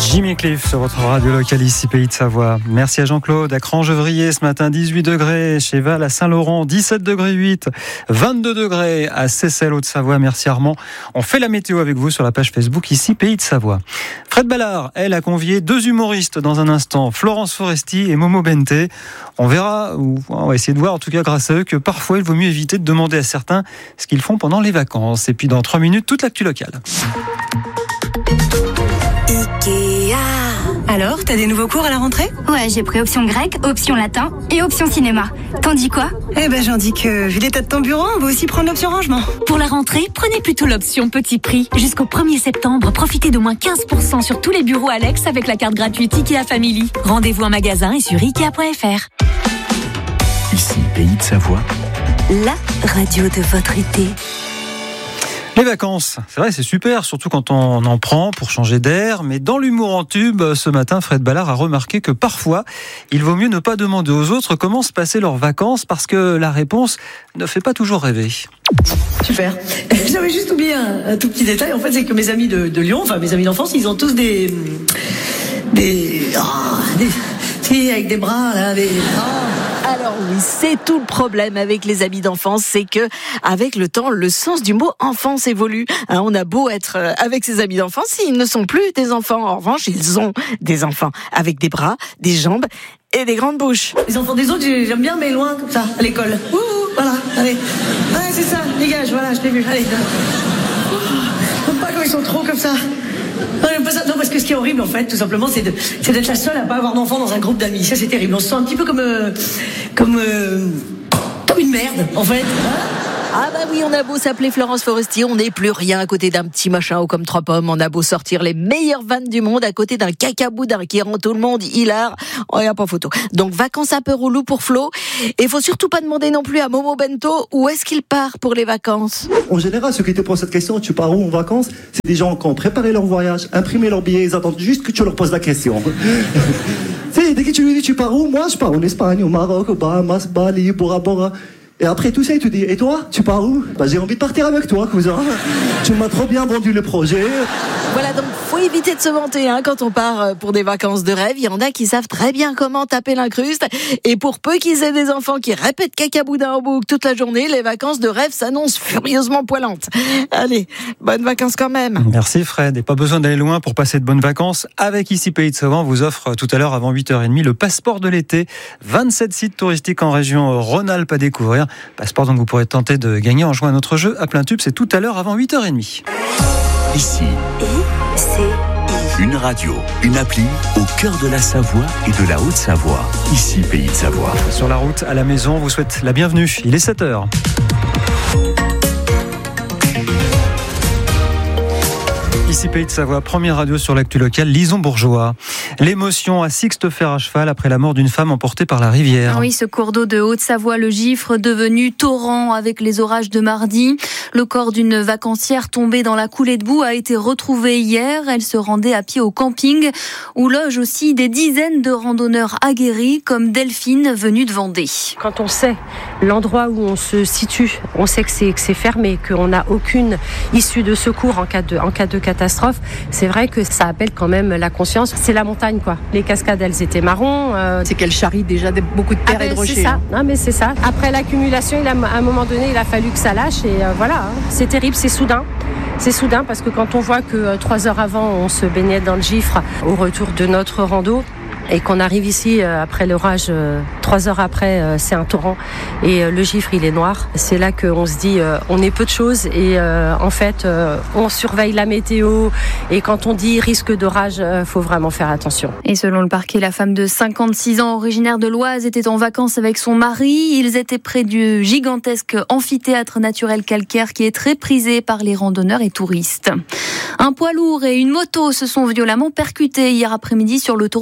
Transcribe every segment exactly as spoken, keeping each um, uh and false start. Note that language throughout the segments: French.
Jimmy Cliff sur votre radio locale ici Pays de Savoie. Merci à Jean-Claude, à Cran-Gevrier ce matin, dix-huit degrés, chez Val à Saint-Laurent, dix-sept degrés huit, vingt-deux degrés à Seyssel, Haute-Savoie. Merci Armand. On fait la météo avec vous sur la page Facebook ici Pays de Savoie. Fred Ballard, elle, a convié deux humoristes dans un instant, Florence Foresti et Momo Bente. On verra, ou on va essayer de voir en tout cas grâce à eux, que parfois il vaut mieux éviter de demander à certains ce qu'ils font pendant les vacances. Et puis dans trois minutes, toute l'actu locale. Alors, t'as des nouveaux cours à la rentrée ? Ouais, j'ai pris option grec, option latin et option cinéma. T'en dis quoi ? Eh ben, j'en dis que, vu l'état de ton bureau, on va aussi prendre l'option rangement. Pour la rentrée, prenez plutôt l'option petit prix. Jusqu'au premier septembre, profitez d'au moins quinze pour cent sur tous les bureaux Alex avec la carte gratuite IKEA Family. Rendez-vous en magasin et sur ikea point f r. Ici, Pays de Savoie. La radio de votre été. Les vacances, c'est vrai, c'est super, surtout quand on en prend pour changer d'air. Mais dans l'humour en tube, ce matin, Fred Ballard a remarqué que parfois, il vaut mieux ne pas demander aux autres comment se passaient leurs vacances parce que la réponse ne fait pas toujours rêver. Super. J'avais juste oublié un, un tout petit détail. En fait, c'est que mes amis de, de Lyon, enfin mes amis d'enfance, ils ont tous des... des... Oh, des si, avec des bras, là, des... Oh. Alors oui, c'est tout le problème avec les amis d'enfance, c'est que avec le temps, le sens du mot enfance évolue. Hein, on a beau être avec ses amis d'enfance, ils ne sont plus des enfants. En revanche, ils ont des enfants avec des bras, des jambes et des grandes bouches. Les enfants des autres, j'aime bien, mais loin, comme ça, à l'école. Ouh, voilà, allez. Ouais, c'est ça, dégage, voilà, je t'ai vu, allez. J'aime pas quand ils sont trop comme ça. Non, j'aime pas ça. Non, parce que ce qui est horrible, en fait, tout simplement, c'est, de, c'est d'être la seule à pas avoir d'enfant dans un groupe d'amis. Ça, c'est terrible. On se sent un petit peu comme... Euh, comme... Euh, comme une merde, en fait. Ah bah oui, on a beau s'appeler Florence Foresti, on n'est plus rien à côté d'un petit machin haut comme trois pommes. On a beau sortir les meilleures vannes du monde à côté d'un cacaboudin qui rend tout le monde hilar. Oh, y a pas photo. Donc vacances un peu relou pour Flo. Et faut surtout pas demander non plus à Momo Bento où est-ce qu'il part pour les vacances. En général, ceux qui te posent cette question, tu pars où en vacances ? C'est des gens qui ont préparé leur voyage, imprimé leur billet, ils attendent juste que tu leur poses la question. C'est dès que tu lui dis tu pars où ? Moi, je pars en Espagne, au Maroc, au Bahamas, Bali, Bora Bora. Et après tout ça, il te dit, et toi, tu pars où ? Bah j'ai envie de partir avec toi, cousin. Tu m'as trop bien vendu le projet. Voilà, donc faut éviter de se vanter hein, quand on part pour des vacances de rêve. Il y en a qui savent très bien comment taper l'incruste. Et pour peu qu'ils aient des enfants qui répètent cacaboudin en boucle toute la journée, les vacances de rêve s'annoncent furieusement poilantes. Allez, bonnes vacances quand même. Merci Fred, et pas besoin d'aller loin pour passer de bonnes vacances. Avec ici Pays de Savoie, on vous offre tout à l'heure avant huit heures trente le passeport de l'été. vingt-sept sites touristiques en région Rhône-Alpes à découvrir. Passeport donc vous pourrez tenter de gagner en jouant à notre jeu à plein tube. C'est tout à l'heure avant huit heures trente. Ici, Et c'est une radio, une appli au cœur de la Savoie et de la Haute-Savoie. Ici, Pays de Savoie. Sur la route à la maison, on vous souhaite la bienvenue. Il est sept heures. Ici Pays de Savoie, première radio sur l'actu locale, Lison Bourgeois. L'émotion à Sixte-Fer à cheval après la mort d'une femme emportée par la rivière. Oui, ce cours d'eau de Haute-Savoie, le Gifre, devenu torrent avec les orages de mardi. Le corps d'une vacancière tombée dans la coulée de boue a été retrouvé hier. Elle se rendait à pied au camping où logent aussi des dizaines de randonneurs aguerris comme Delphine venue de Vendée. Quand on sait l'endroit où on se situe, on sait que c'est, que c'est fermé, qu'on n'a aucune issue de secours en cas de, en cas de catastrophe, c'est vrai que ça appelle quand même la conscience. C'est la montagne, quoi. Les cascades, elles étaient marron. Euh... C'est qu'elle charrie déjà beaucoup de terre ah ben, et de rochers. C'est ça. Hein. Non, mais c'est ça. Après l'accumulation, il a, à un moment donné, il a fallu que ça lâche et euh, voilà. Hein. C'est terrible, c'est soudain. C'est soudain parce que quand on voit que euh, trois heures avant, on se baignait dans le Gifre au retour de notre rando, et qu'on arrive ici euh, après l'orage, euh, trois heures après, euh, c'est un torrent et euh, le Gifre il est noir. C'est là qu'on se dit euh, on est peu de choses et euh, en fait euh, on surveille la météo et quand on dit risque d'orage, euh, faut vraiment faire attention. Et selon le parquet, la femme de cinquante-six ans originaire de l'Oise était en vacances avec son mari. Ils étaient près du gigantesque amphithéâtre naturel calcaire qui est très prisé par les randonneurs et touristes. Un poids lourd et une moto se sont violemment percutés hier après-midi sur l'autoroute A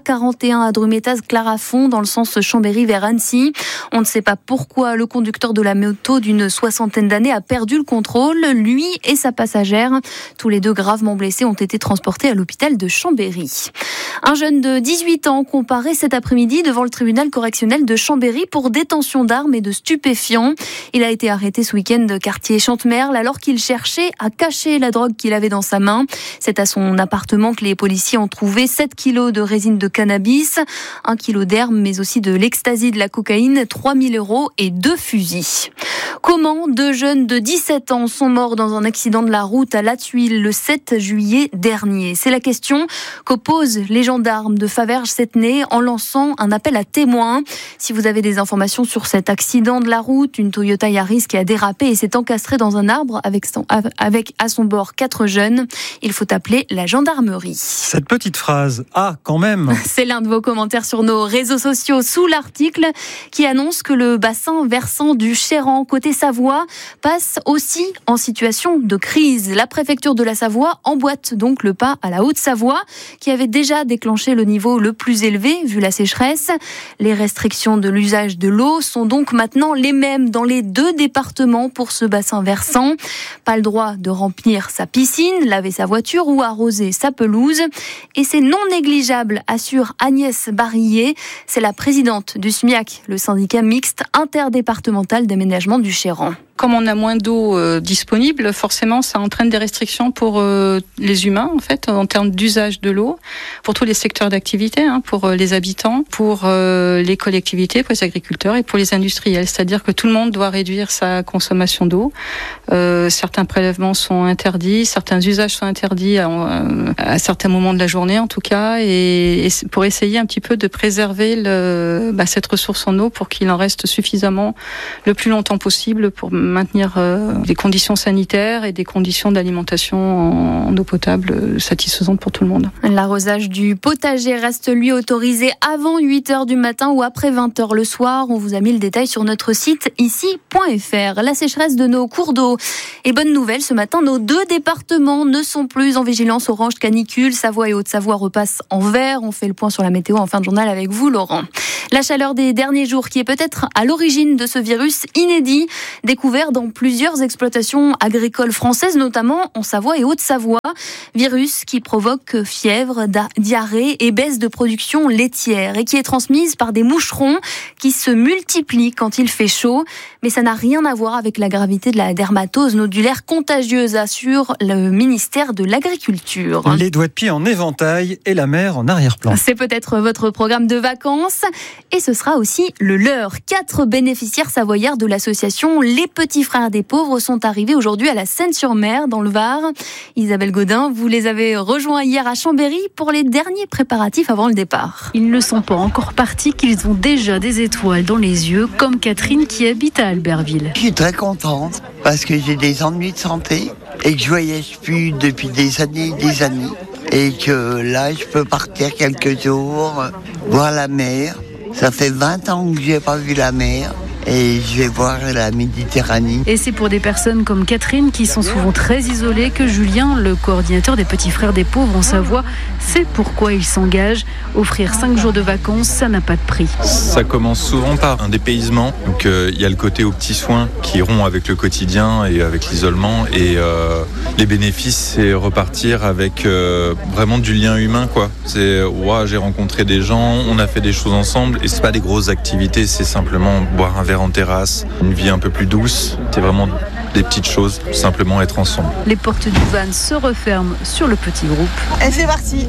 quarante et un à Drumétaz-Clarafond dans le sens Chambéry vers Annecy. On ne sait pas pourquoi le conducteur de la moto d'une soixantaine d'années a perdu le contrôle. Lui et sa passagère, tous les deux gravement blessés, ont été transportés à l'hôpital de Chambéry. Un jeune de dix-huit ans comparé cet après-midi devant le tribunal correctionnel de Chambéry pour détention d'armes et de stupéfiants. Il a été arrêté ce week-end quartier Chantemerle alors qu'il cherchait à cacher la drogue qu'il avait dans sa main. C'est à son appartement que les policiers ont trouvé sept kilos de résine de cannabis, un kilo d'herbe, mais aussi de l'ecstasy, de la cocaïne, trois mille euros et deux fusils. Comment deux jeunes de dix-sept ans sont morts dans un accident de la route à La Tuile le sept juillet dernier? C'est la question qu'opposent les gendarmes de Faverges-Settenay en lançant un appel à témoins. Si vous avez des informations sur cet accident de la route, une Toyota Yaris qui a dérapé et s'est encastrée dans un arbre avec, son, avec à son bord quatre jeunes, il faut appeler la gendarmerie. Cette petite phrase, ah quand même, c'est l'un de vos commentaires sur nos réseaux sociaux sous l'article qui annonce que le bassin versant du Chéran côté Savoie passe aussi en situation de crise. La préfecture de la Savoie emboîte donc le pas à la Haute-Savoie qui avait déjà déclenché le niveau le plus élevé vu la sécheresse. Les restrictions de l'usage de l'eau sont donc maintenant les mêmes dans les deux départements pour ce bassin versant. Pas le droit de remplir sa piscine, laver sa voiture ou arroser sa pelouse. Et c'est non négligeable, assure Agnès Barillet. C'est la présidente du S M I A C, le syndicat mixte interdépartemental d'aménagement du Chéran. Comme on a moins d'eau euh, disponible, forcément, ça entraîne des restrictions pour euh, les humains, en fait, en termes d'usage de l'eau, pour tous les secteurs d'activité, hein, pour euh, les habitants, pour euh, les collectivités, pour les agriculteurs et pour les industriels. C'est-à-dire que tout le monde doit réduire sa consommation d'eau. Euh, certains prélèvements sont interdits, certains usages sont interdits à, à certains moments de la journée, en tout cas, et, et pour essayer un petit peu de préserver le, bah, cette ressource en eau pour qu'il en reste suffisamment le plus longtemps possible pour maintenir euh, des conditions sanitaires et des conditions d'alimentation en, en eau potable euh, satisfaisantes pour tout le monde. L'arrosage du potager reste lui autorisé avant huit heures du matin ou après vingt heures le soir. On vous a mis le détail sur notre site ici point f r. La sécheresse de nos cours d'eau. Et bonne nouvelle, ce matin, nos deux départements ne sont plus en vigilance orange canicule. Savoie et Haute-Savoie repassent en vert. On fait le point sur la météo en fin de journal avec vous, Laurent. La chaleur des derniers jours qui est peut-être à l'origine de ce virus inédit, découvert dans plusieurs exploitations agricoles françaises, notamment en Savoie et Haute-Savoie. Virus qui provoque fièvre, diarrhée et baisse de production laitière et qui est transmise par des moucherons qui se multiplient quand il fait chaud. Mais ça n'a rien à voir avec la gravité de la dermatose nodulaire contagieuse, assure le ministère de l'Agriculture. Les doigts de pied en éventail et la mer en arrière-plan. C'est peut-être votre programme de vacances et ce sera aussi le leur. Quatre bénéficiaires savoyards de l'association Les Petits Frères des Pauvres sont arrivés aujourd'hui à la Seine-sur-Mer, dans le Var. Isabelle Godin, vous les avez rejoints hier à Chambéry pour les derniers préparatifs avant le départ. Ils ne sont pas encore partis qu'ils ont déjà des étoiles dans les yeux, comme Catherine qui habite à Albertville. Je suis très contente parce que j'ai des ennuis de santé et que je voyage plus depuis des années et des années. Et que là, je peux partir quelques jours, voir la mer. Ça fait vingt ans que j'ai pas vu la mer. Et je vais voir la Méditerranée. Et c'est pour des personnes comme Catherine qui sont souvent très isolées que Julien, le coordinateur des Petits Frères des Pauvres en Savoie, sait pourquoi il s'engage. Offrir cinq jours de vacances, ça n'a pas de prix. Ça commence souvent par un dépaysement. Donc il euh, y a le côté aux petits soins qui iront avec le quotidien et avec l'isolement. Et euh, les bénéfices, c'est repartir avec euh, vraiment du lien humain, quoi. C'est ouais, j'ai rencontré des gens, on a fait des choses ensemble. Et c'est pas des grosses activités, c'est simplement boire un verre en terrasse, une vie un peu plus douce. C'est vraiment des petites choses, simplement être ensemble. Les portes du van se referment sur le petit groupe. Et c'est parti.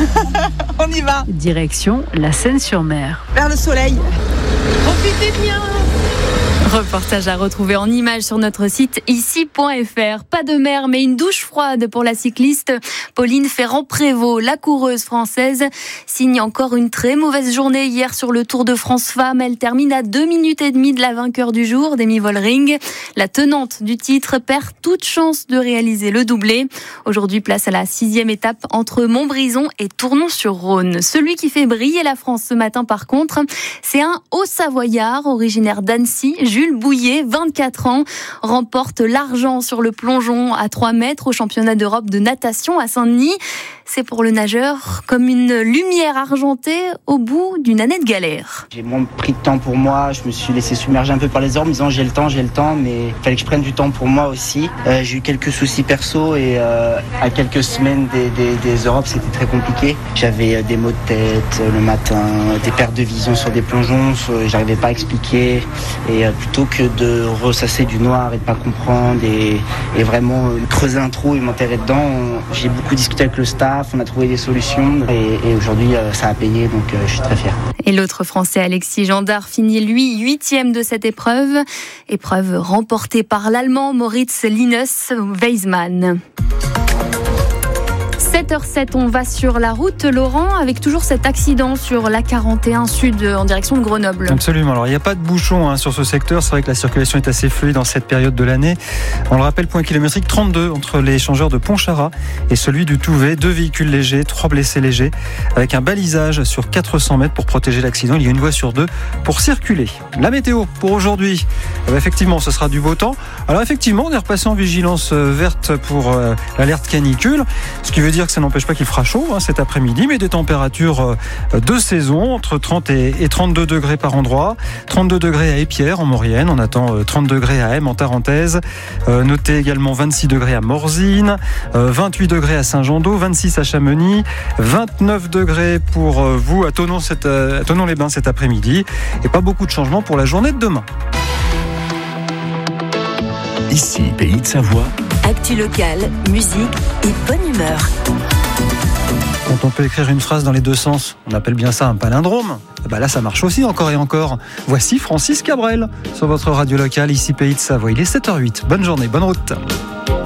On y va. Direction la Seine-sur-Mer. Vers le soleil. Profitez bien. Reportage à retrouver en images sur notre site ici point f r. Pas de mer, mais une douche froide pour la cycliste Pauline Ferrand-Prévot. La coureuse française signe encore une très mauvaise journée hier sur le Tour de France Femmes. Elle termine à deux minutes et demie de la vainqueur du jour, Demi Vollering. La tenante du titre perd toute chance de réaliser le doublé. Aujourd'hui, place à la sixième étape entre Montbrison et Tournon-sur-Rhône. Celui qui fait briller la France ce matin, par contre, c'est un Haut-Savoyard originaire d'Annecy. Jules Bouillet, vingt-quatre ans, remporte l'argent sur le plongeon à trois mètres au championnat d'Europe de natation à Saint-Denis. C'est pour le nageur comme une lumière argentée au bout d'une année de galère. J'ai moins pris de temps pour moi, je me suis laissé submerger un peu par les heures en me disant j'ai le temps, j'ai le temps, mais il fallait que je prenne du temps pour moi aussi. Euh, j'ai eu quelques soucis perso et euh, à quelques semaines des, des, des Europes, c'était très compliqué. J'avais des maux de tête le matin, des pertes de vision sur des plongeons, j'arrivais pas à expliquer. Et euh, plutôt que de ressasser du noir et de pas comprendre et, et vraiment euh, creuser un trou et m'enterrer dedans, on, j'ai beaucoup discuté avec le staff, on a trouvé des solutions et, et aujourd'hui euh, ça a payé, donc euh, je suis très fier. Et l'autre Français, Alexis Gendard, finit lui huitième de cette épreuve. Épreuve remportée par l'Allemand Moritz Linus Weismann. sept heures sept, on va sur la route, Laurent, avec toujours cet accident sur l'A quarante et un Sud en direction de Grenoble. Absolument. Alors, il n'y a pas de bouchon hein, sur ce secteur. C'est vrai que la circulation est assez fluide dans cette période de l'année. On le rappelle, point kilométrique trente-deux entre l'échangeur de Pontcharrat et celui du Touvet. Deux véhicules légers, trois blessés légers, avec un balisage sur quatre cents mètres pour protéger l'accident. Il y a une voie sur deux pour circuler. La météo pour aujourd'hui, eh bien, effectivement, ce sera du beau temps. Alors, effectivement, on est repassé en vigilance verte pour euh, l'alerte canicule, ce qui veut dire que ça n'empêche pas qu'il fera chaud hein, cet après-midi, mais des températures euh, de saison entre trente et, et trente-deux degrés par endroit. trente-deux degrés à Épières en Maurienne, on attend euh, trente degrés à Aime en Tarentaise. Euh, notez également vingt-six degrés à Morzine, euh, vingt-huit degrés à Saint-Jean-d'Eau, vingt-six à Chamonix, vingt-neuf degrés pour euh, vous à Thonon, cet, euh, à Thonon-les-Bains cet après-midi. Et pas beaucoup de changements pour la journée de demain. Ici, Pays de Savoie. Actu locale, musique et bonne humeur. Quand on peut écrire une phrase dans les deux sens, on appelle bien ça un palindrome. Et ben là, ça marche aussi encore et encore. Voici Francis Cabrel sur votre radio locale, ici Pays de Savoie. Il est sept heures huit. Bonne journée, bonne route.